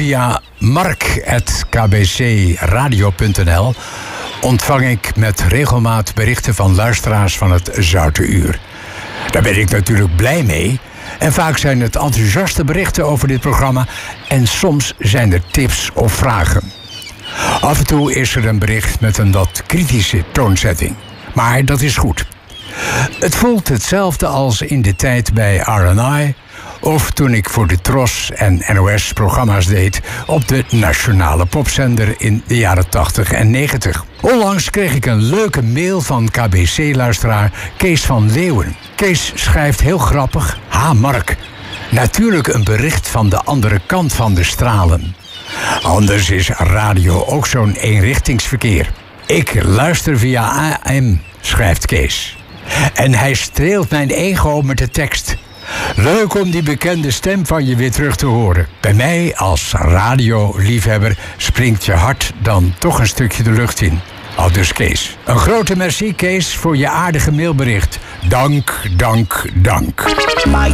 Via mark@kbcradio.nl ontvang ik met regelmaat berichten van luisteraars van het Zoute Uur. Daar ben ik natuurlijk blij mee. En vaak zijn het enthousiaste berichten over dit programma. En soms zijn er tips of vragen. Af en toe is er een bericht met een wat kritische toonzetting. Maar dat is goed. Het voelt hetzelfde als in de tijd bij R&I... of toen ik voor de TROS en NOS programma's deed op de nationale popzender in de jaren 80 en 90. Onlangs kreeg ik een leuke mail van KBC-luisteraar Kees van Leeuwen. Kees schrijft heel grappig: "Ha Mark, natuurlijk een bericht van de andere kant van de stralen. Anders is radio ook zo'n eenrichtingsverkeer. Ik luister via AM, schrijft Kees. En hij streelt mijn ego met de tekst. Leuk om die bekende stem van je weer terug te horen. Bij mij als radioliefhebber springt je hart dan toch een stukje de lucht in. Aldus Kees. Een grote merci Kees voor je aardige mailbericht. Dank, dank, dank."